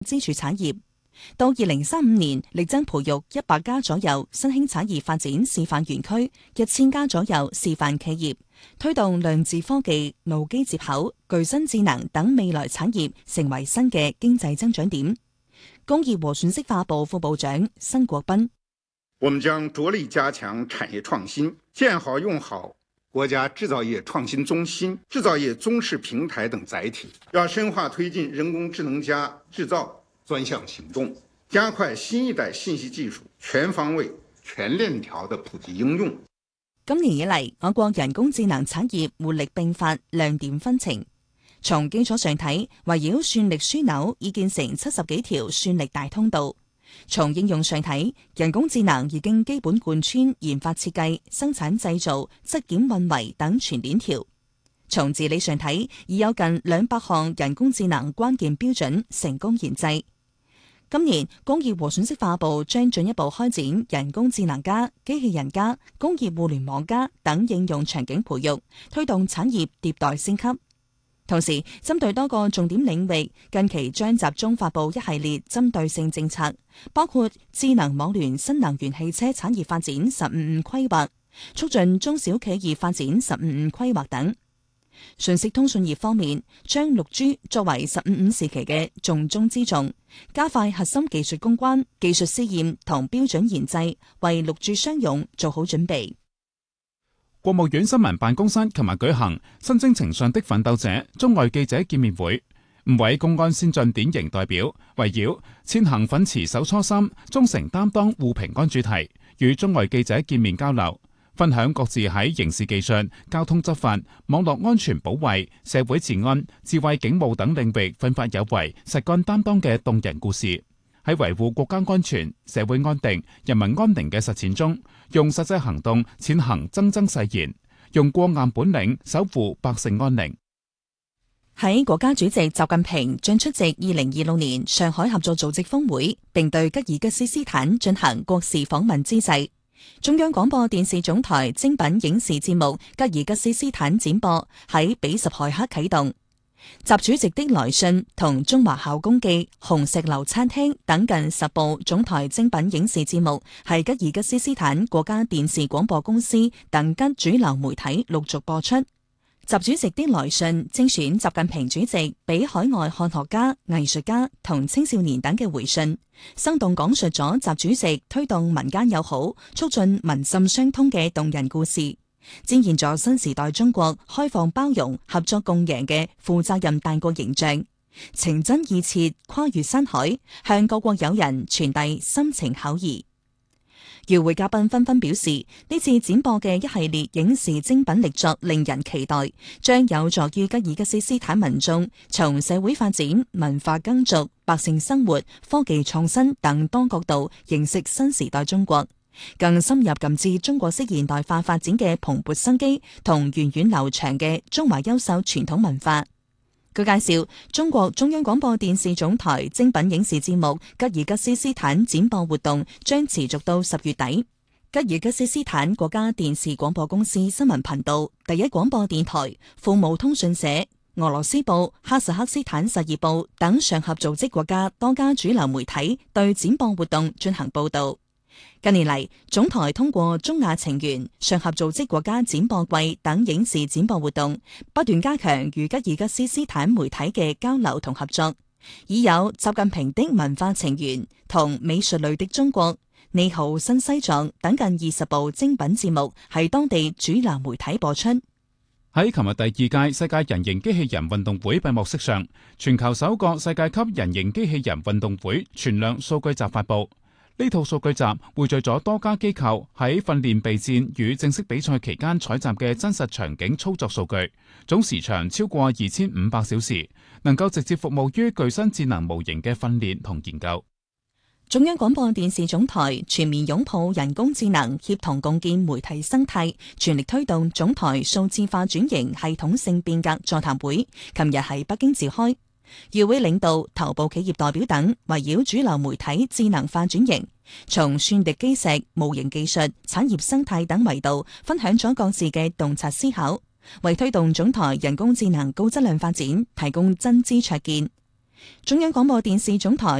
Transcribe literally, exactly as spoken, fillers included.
支柱產業。到二零三五年，力爭培育一百家左右新興產業發展示範園區，一千家左右示範企業，推動量子科技、腦機接口、具身智能等未來產業成為新嘅經濟增長點。工業和信息化部副部長申國斌： 我們將着力加強產業創新，建好用好國家製造業創新中心、製造業中試平台等載體，要深化推進人工智能加製造專項行動，加快新一代信息技術全方位、全鏈條的普及應用。 今年以嚟，我國人工智能產業活力迸發，亮點紛呈。從基礎上睇，圍繞算力樞紐已建成七十幾條算力大通道；從應用上睇，人工智能已經基本貫穿研發設計、生產製造、質檢運維等全鏈條。從治理上睇，已有近兩百項人工智能關鍵標準成功研製。今年工業和信息化部將進一步開展人工智能加、機器人加、工業互聯網加等應用場景培育，推動產業迭代升級。同時，針對多個重點領域，近期將集中發布一系列針對性政策，包括智能網聯新能源汽車產業發展「十五五」規劃、促進中小企業發展「十五五」規劃等。信息通訊業方面，將六 G 作為十五五時期嘅重中之重，加快核心技術攻關、技術試驗同標準研製，為六 G 商用做好準備。 國務院新聞辦公室琴日舉行新征程上的奮鬥者中外記者見面會，五位公安先進典型代表圍繞踐行奮持守初心、忠誠擔當護平安主題，與中外記者見面交流，分享各自喺刑事技術、交通執法、網絡安全保衛、社會治安、智慧警務等領域奮發有為、實幹擔當嘅動人故事。喺維護國家安全、社會安定、人民安寧嘅實踐中，用實際行動踐行錚錚誓言，用過硬本領守護百姓安寧。 喺國家主席習近平將出席二零二六年上海合作組織峰會，並對吉爾吉斯斯坦進行國事訪問之際，中央廣播電視總台精品影視節目《吉爾吉斯斯坦展播》喺比什凱克啟動。習主席的來信同中華孝公記、紅石樓餐廳等近十部總台精品影視節目，係吉爾吉斯斯坦國家電視廣播公司等吉主流媒體陸續播出。習主席的來信精選習近平主席俾海外漢學家、藝術家同青少年等嘅回信，生動講述咗習主席推動民間友好、促進民心相通嘅動人故事，展現咗新時代中國開放包容、合作共贏嘅負責任大國形象，情真意切，跨越山海，向各國友人傳遞深情厚誼。與會嘉賓紛紛表示，呢次展播嘅一系列影視精品力作令人期待，將有助於吉爾吉斯斯坦民眾從社會發展、文化耕俗、百姓生活、科技創新等多角度認識新時代中國，更深入感知中國式現代化發展嘅蓬勃生機同源遠流長嘅中華優秀傳統文化。據介紹，中國中央廣播電視總台精品影視節目吉爾吉斯斯坦展播活動將持續到十月底。吉爾吉斯斯坦國家電視廣播公司新聞頻道、第一廣播電台、庫姆通訊社、俄羅斯報、哈薩克斯坦實業報等上合組織國家多家主流媒體對展播活動進行報道。近年嚟，總台通過中亞情緣、上合組織國家展播季等影視展播活動，不斷加強與吉爾吉斯斯坦媒體嘅交流同合作，已有習近平的文化情緣同美術類的中國、你好新西藏等近二十部精品節目喺當地主流媒體播出。 喺琴日第二屆世界人形機器人運動會閉幕式上，全球首個世界級人形機器人運動會全量數據集發布。呢套數據集匯聚咗多家機構喺訓練備戰與正式比賽期間採集嘅真實場景操作數據，總時長超過二千五百小時，能夠直接服務於具身智能模型嘅訓練同研究。 中央廣播電視總台全面擁抱人工智能，協同共建媒體生態，全力推動總台數字化轉型系統性變革座談會，琴日喺北京召開。與會領導、頭部企業代表等圍繞主流媒體智能化轉型，從算力基石、模型技術、產業生態等維度分享咗各自嘅洞察思考，為推動總台人工智能高質量發展提供真知灼見。 中央廣播電視總台